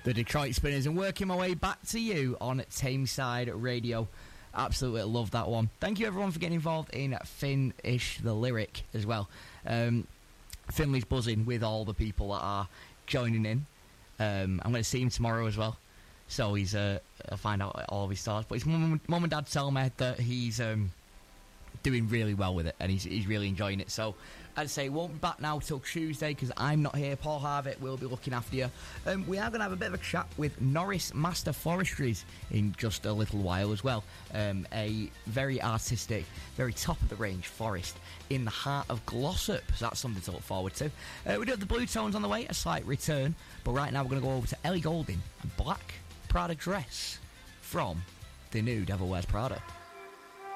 the Detroit Spinners, and working my way back to you on Tameside Radio. Absolutely love that one. Thank you everyone for getting involved in Finish the Lyric as well. Finley's buzzing with all the people that are joining in. I'm going to see him tomorrow as well, so he's I'll find out all of his thoughts. But his mum and dad tell me that he's doing really well with it, and he's really enjoying it. So I'd say won't be back now till Tuesday because I'm not here. Paul Harvett will be looking after you. We are going to have a bit of a chat with Norris Master Forestries in just a little while as well. A very artistic, very top of the range forest in the heart of Glossop, so that's something to look forward to. We do have the Blue Tones on the way, a slight return, but right now we're going to go over to Ellie Goulding and Black Prada Dress from the new Devil Wears Prada.